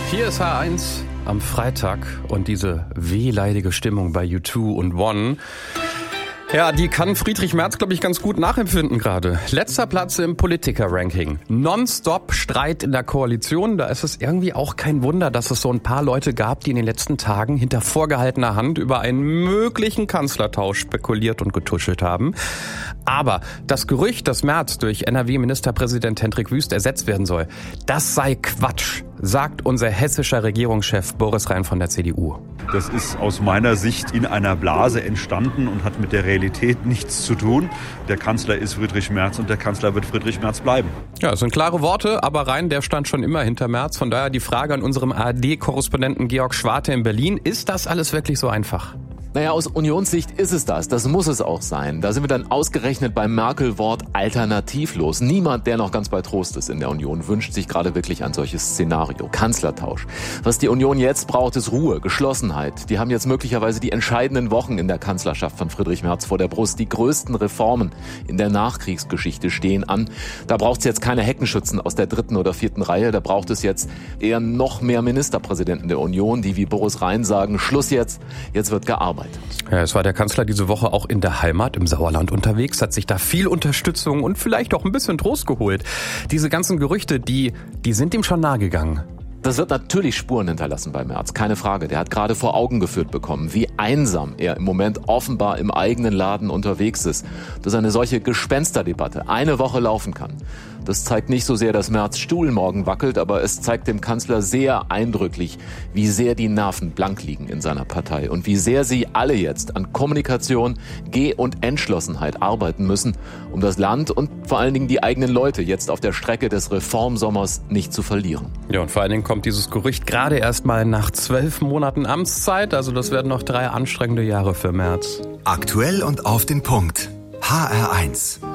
Hier ist H1 am Freitag und diese wehleidige Stimmung bei U2 und One. Ja, die kann Friedrich Merz, glaube ich, ganz gut nachempfinden gerade. Letzter Platz im Politiker-Ranking. Non-stop Streit in der Koalition. Da ist es irgendwie auch kein Wunder, dass es so ein paar Leute gab, die in den letzten Tagen hinter vorgehaltener Hand über einen möglichen Kanzlertausch spekuliert und getuschelt haben. Aber das Gerücht, dass Merz durch NRW-Ministerpräsident Hendrik Wüst ersetzt werden soll, das sei Quatsch, sagt unser hessischer Regierungschef Boris Rhein von der CDU. Das ist aus meiner Sicht in einer Blase entstanden und hat mit der Realität nichts zu tun. Der Kanzler ist Friedrich Merz und der Kanzler wird Friedrich Merz bleiben. Ja, das sind klare Worte, aber Rhein, der stand schon immer hinter Merz. Von daher die Frage an unserem ARD-Korrespondenten Georg Schwarte in Berlin. Ist das alles wirklich so einfach? Naja, aus Unionssicht ist es das. Das muss es auch sein. Da sind wir dann ausgerechnet beim Merkel-Wort alternativlos. Niemand, der noch ganz bei Trost ist in der Union, wünscht sich gerade wirklich ein solches Szenario. Kanzlertausch. Was die Union jetzt braucht, ist Ruhe, Geschlossenheit. Die haben jetzt möglicherweise die entscheidenden Wochen in der Kanzlerschaft von Friedrich Merz vor der Brust. Die größten Reformen in der Nachkriegsgeschichte stehen an. Da braucht es jetzt keine Heckenschützen aus der 3. oder 4. Reihe. Da braucht es jetzt eher noch mehr Ministerpräsidenten der Union, die wie Boris Rhein sagen, Schluss jetzt wird gearbeitet. Ja, es war der Kanzler diese Woche auch in der Heimat, im Sauerland unterwegs, hat sich da viel Unterstützung und vielleicht auch ein bisschen Trost geholt. Diese ganzen Gerüchte, die sind ihm schon nahe gegangen. Das wird natürlich Spuren hinterlassen bei Merz, keine Frage. Der hat gerade vor Augen geführt bekommen, wie einsam er im Moment offenbar im eigenen Laden unterwegs ist, dass eine solche Gespensterdebatte eine Woche laufen kann. Das zeigt nicht so sehr, dass Merz' Stuhl morgen wackelt, aber es zeigt dem Kanzler sehr eindrücklich, wie sehr die Nerven blank liegen in seiner Partei und wie sehr sie alle jetzt an Kommunikation, Geh- und Entschlossenheit arbeiten müssen, um das Land und vor allen Dingen die eigenen Leute jetzt auf der Strecke des Reformsommers nicht zu verlieren. Ja, und vor allen Dingen kommt dieses Gerücht gerade erst mal nach 12 Monaten Amtszeit. Also das werden noch 3 anstrengende Jahre für Merz. Aktuell und auf den Punkt. HR1.